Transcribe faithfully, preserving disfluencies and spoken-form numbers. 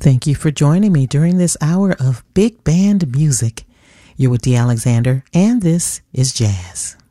Thank you for joining me during this hour of big band music. You're with Dee Alexander, and this is Jazz.